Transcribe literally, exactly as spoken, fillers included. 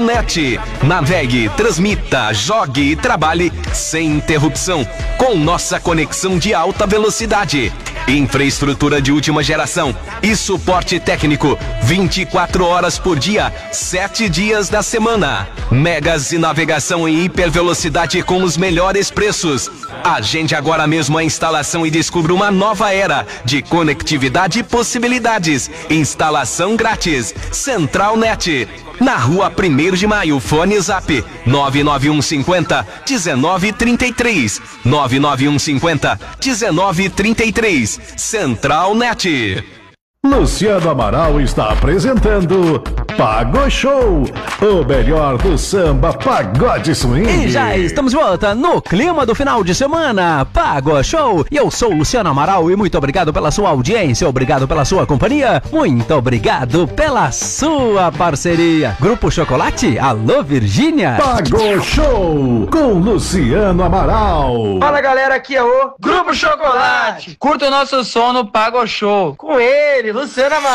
Net. Navegue, transmita, jogue e trabalhe sem interrupção com nossa conexão de alta velocidade. Infraestrutura de última geração e suporte técnico vinte e quatro horas por dia, sete dias da semana. Megas e navegação em hipervelocidade com os melhores preços. Agende agora mesmo a instalação e descubra uma nova era de conectividade e possibilidades. Instalação grátis. Central Net. Na rua primeiro de maio, fone Zap nove nove um cinco zero um nove três três, nove nove um cinco zero um nove três três. Central Net. Luciano Amaral está apresentando Pago Show, o melhor do samba pagode swing. E já estamos de volta no clima do final de semana, Pago Show. E eu sou o Luciano Amaral e muito obrigado pela sua audiência, obrigado pela sua companhia, muito obrigado pela sua parceria. Grupo Chocolate, alô Virgínia. Pago Show com Luciano Amaral. Fala galera, aqui é o Grupo Chocolate. Curta o nosso som no Pago Show com ele, Luciano Amaral.